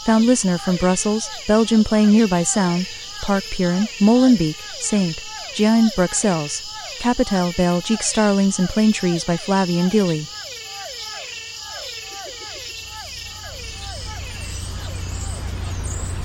Found listener from Brussels, Belgium playing nearby sound, Park Purin, Molenbeek, St. Jean, Bruxelles. Capitale Belgique Starlings and Plane Trees by Flavien Gilly.